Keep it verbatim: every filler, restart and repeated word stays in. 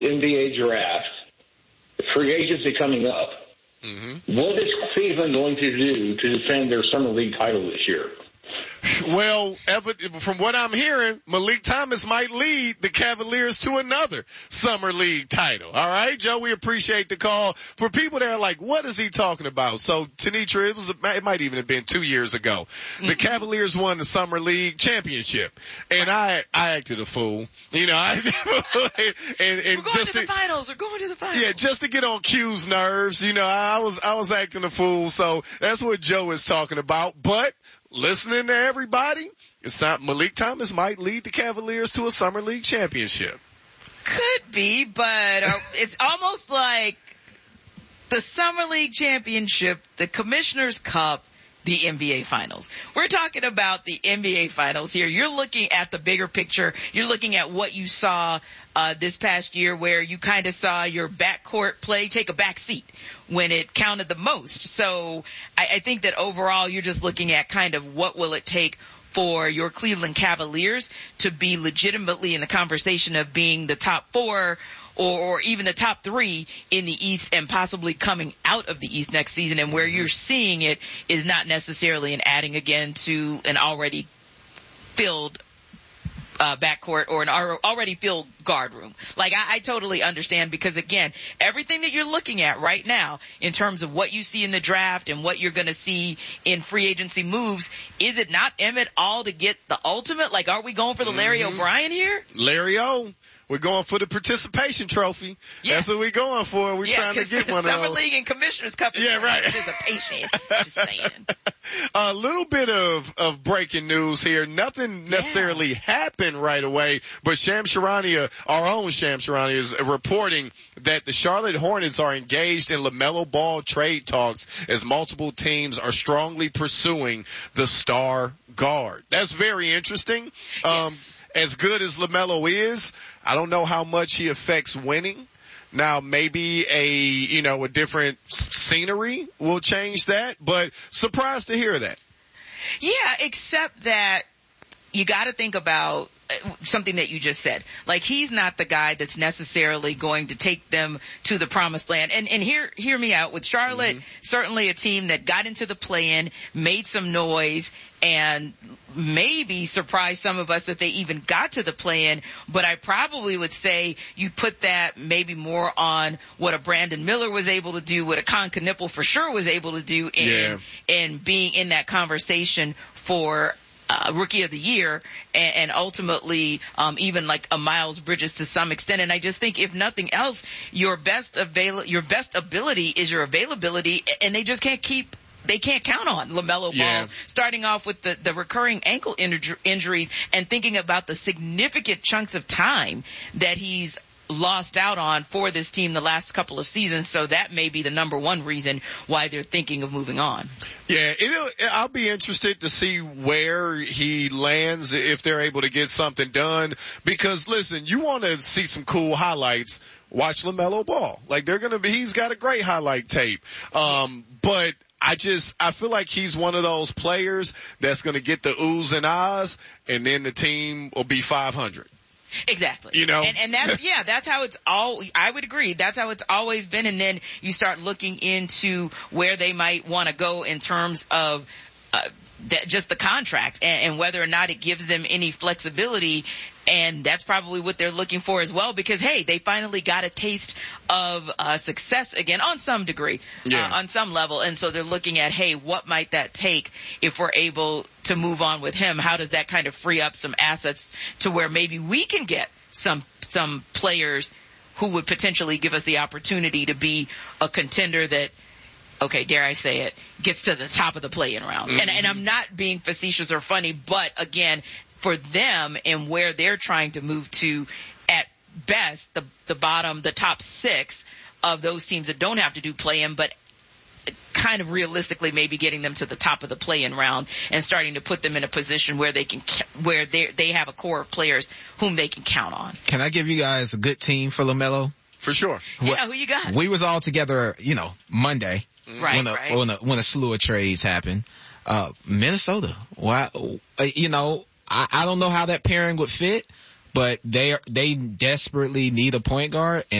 N B A draft, the free agency coming up, mm-hmm. what is Cleveland going to do to defend their Summer League title this year? Well, from what I'm hearing, Malik Thomas might lead the Cavaliers to another Summer League title. All right, Joe, we appreciate the call. For people that are like, what is he talking about? So, Tenitra, it was, it might even have been two years ago. The Cavaliers won the Summer League championship, and I, I acted a fool. You know, I, and, and We're going just to the to, finals. We're going to the finals. Yeah, just to get on Q's nerves. You know, I was, I was acting a fool. So that's what Joe is talking about. But listening to everybody, it's not Malik Thomas might lead the Cavaliers to a Summer League championship. Could be, but uh, it's almost like the Summer League championship, the Commissioner's Cup, the N B A Finals. We're talking about the N B A Finals here. You're looking at the bigger picture. You're looking at what you saw uh this past year, where you kind of saw your backcourt play take a back seat when it counted the most. So I, I think that overall you're just looking at kind of what will it take for your Cleveland Cavaliers to be legitimately in the conversation of being the top four or, or even the top three in the East and possibly coming out of the East next season. And where you're seeing it is not necessarily an adding again to an already filled Uh, backcourt or an already filled guard room. Like, I, I totally understand, because, again, everything that you're looking at right now in terms of what you see in the draft and what you're going to see in free agency moves, is it not Emmett all to get the ultimate? Like, are we going for the Larry mm-hmm. O'Brien here? Larry O. We're going for the participation trophy. Yeah. That's what we're going for. We're yeah, trying to get one of those. Summer League and Commissioner's Cup is yeah, right. participation. Just saying. A little bit of, of breaking news here. Nothing necessarily yeah. happened right away, but Sham Charania, our own Sham Charania, is reporting that the Charlotte Hornets are engaged in LaMelo Ball trade talks as multiple teams are strongly pursuing the star guard. That's very interesting. Um, yes. As good as LaMelo is, I don't know how much he affects winning. Now, maybe a, you know, a different scenery will change that, but surprised to hear that. Yeah, except that you got to think about something that you just said. Like, he's not the guy that's necessarily going to take them to the promised land. And, and hear, hear me out. With Charlotte, mm-hmm. certainly a team that got into the play-in, made some noise, and maybe surprised some of us that they even got to the play-in. But I probably would say you put that maybe more on what a Brandon Miller was able to do, what a Con Knipple for sure was able to do in, yeah. in being in that conversation for Uh, rookie of the year, and, and ultimately um, even like a Miles Bridges to some extent. And I just think, if nothing else, your best avail your best ability is your availability, and they just can't keep they can't count on LaMelo yeah. Ball, starting off with the, the recurring ankle inju- injuries and thinking about the significant chunks of time that he's lost out on for this team the last couple of seasons. So that may be the number one reason why they're thinking of moving on. Yeah, it'll, I'll be interested to see where he lands, if they're able to get something done. Because listen, you want to see some cool highlights, watch LaMelo Ball. Like, they're going to be, he's got a great highlight tape. Um, but I just, I feel like he's one of those players that's going to get the oohs and ahs, and then the team will be five hundred. Exactly. You know, and, and that's, yeah, that's how it's all, I would agree. That's how it's always been. And then you start looking into where they might want to go in terms of, uh, that, just the contract and, and whether or not it gives them any flexibility. And that's probably what they're looking for as well, because, hey, they finally got a taste of uh, success again on some degree, yeah. uh, on some level. And so they're looking at, hey, what might that take if we're able to move on with him? How does that kind of free up some assets to where maybe we can get some some players who would potentially give us the opportunity to be a contender that, okay, dare I say it, gets to the top of the play-in round. Mm-hmm. And, and I'm not being facetious or funny, but again, for them and where they're trying to move to, at best, the, the bottom, the top six of those teams that don't have to do play-in, but kind of realistically maybe getting them to the top of the play-in round and starting to put them in a position where they can, where they they have a core of players whom they can count on. Can I give you guys a good team for LaMelo? For sure. Yeah, who you got? We was all together, you know, Monday. Right, when a, right. When a, when a slew of trades happened. Uh, Minnesota. Why, uh, you know, I, I don't know how that pairing would fit, but they they desperately need a point guard, and